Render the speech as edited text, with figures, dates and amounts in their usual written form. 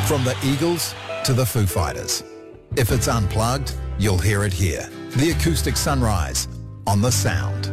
From the Eagles to the Foo Fighters. If it's unplugged, you'll hear it here. The Acoustic Sunrise on The Sound.